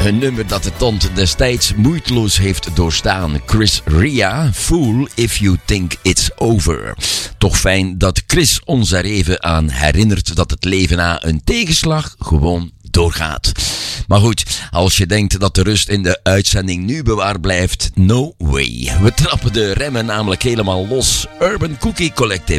een nummer dat de tand destijds moeiteloos heeft doorstaan. Chris Rea, Fool If You Think It's Over. Toch fijn dat Chris ons er even aan herinnert dat het leven na een tegenslag gewoon doorgaat. Maar goed, als je denkt dat de rust in de uitzending nu bewaard blijft, no way. We trappen de remmen namelijk helemaal los. Urban Cookie Collective.